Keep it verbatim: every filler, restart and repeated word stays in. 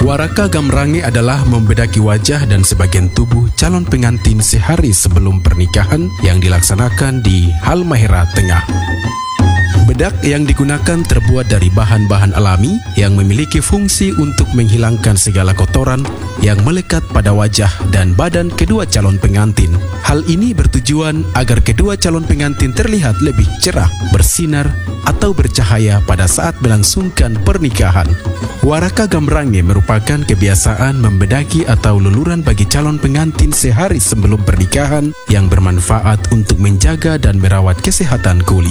Waraka Gamrange adalah membedaki wajah dan sebagian tubuh calon pengantin sehari sebelum pernikahan yang dilaksanakan di Halmahera Tengah. Bedak yang digunakan terbuat dari bahan-bahan alami yang memiliki fungsi untuk menghilangkan segala kotoran yang melekat pada wajah dan badan kedua calon pengantin. Hal ini bertujuan agar kedua calon pengantin terlihat lebih cerah, bersinar, atau bercahaya pada saat melangsungkan pernikahan. Waraka Gamrange merupakan kebiasaan membedaki atau luluran bagi calon pengantin sehari sebelum pernikahan yang bermanfaat untuk menjaga dan merawat kesehatan kulit.